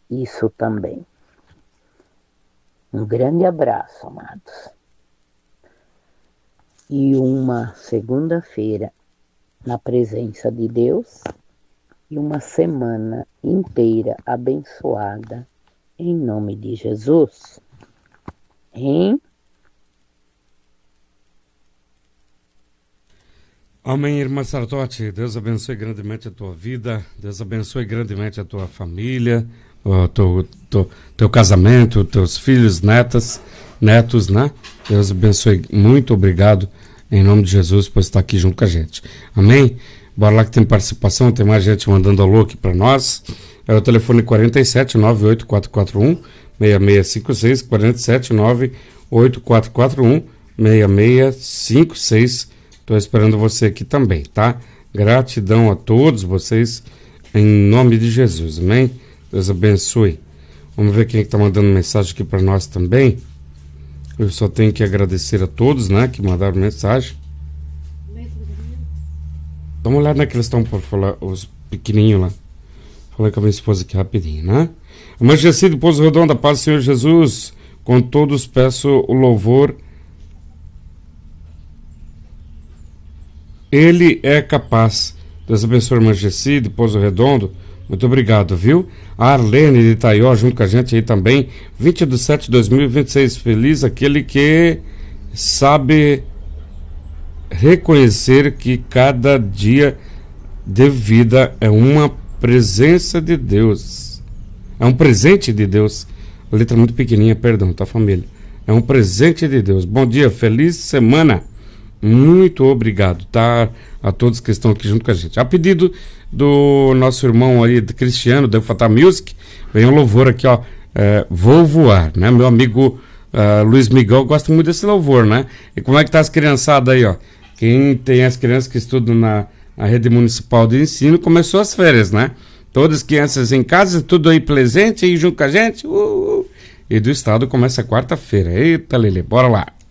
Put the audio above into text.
isso também. Um grande abraço, amados. E uma segunda-feira na presença de Deus e uma semana inteira abençoada em nome de Jesus. Hein? Amém, irmã Sartotti. Deus abençoe grandemente a tua vida. Deus abençoe grandemente a tua família, o teu casamento, teus filhos, netos, né? Deus abençoe. Muito obrigado, em nome de Jesus, por estar aqui junto com a gente. Amém? Bora lá que tem participação, tem mais gente mandando alô aqui para nós. É o telefone 47 98441 6656, 47 98441 6656. Estou esperando você aqui também, tá? Gratidão a todos vocês, em nome de Jesus, amém? Deus abençoe. Vamos ver quem está mandando mensagem aqui para nós também. Eu só tenho que agradecer a todos, né, que mandaram mensagem. Dá uma olhada naqueles que estão por falar, os pequenininhos lá. Falei com a minha esposa aqui rapidinho, né? Irmã Gessi do Pouso Redondo, a paz do Senhor Jesus. Com todos peço o louvor. Ele é capaz. Deus abençoe a irmã Gessi de Pouso Redondo. Muito obrigado, viu? A Arlene de Itaió junto com a gente aí também. 20/7/2026. Feliz aquele que sabe reconhecer que cada dia de vida é uma presença de Deus. É um presente de Deus. A letra muito pequenininha, perdão, tá, família? É um presente de Deus. Bom dia, feliz semana. Muito obrigado, tá? A todos que estão aqui junto com a gente. A pedido do nosso irmão aí, Cristiano, da Fatah Music, vem um louvor aqui, ó. Vou voar, né? Meu amigo Luiz Miguel gosta muito desse louvor, né? E como é que tá as criançadas aí, ó? Quem tem as crianças que estudam na rede municipal de ensino, começou as férias, né? Todas as crianças em casa, tudo aí presente, aí junto com a gente. E do estado começa quarta-feira. Eita, Lelê, bora lá.